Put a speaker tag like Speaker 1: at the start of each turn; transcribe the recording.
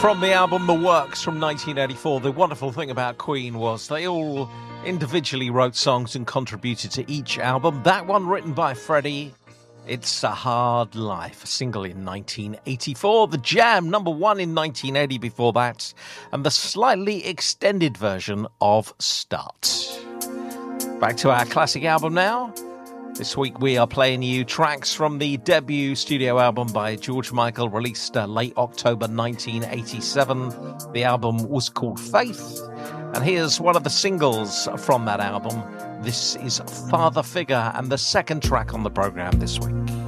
Speaker 1: From the album The Works from 1984, the wonderful thing about Queen was they all individually wrote songs and contributed to each album. That one written by Freddie, It's a Hard Life, a single in 1984. The Jam, number one in 1980 before that, and the slightly extended version of Start. Back to our classic album now. This week we are playing you tracks from the debut studio album by George Michael, released late October 1987. The album was called Faith, and here's one of the singles from that album. This is Father Figure, and the second track on the program this week.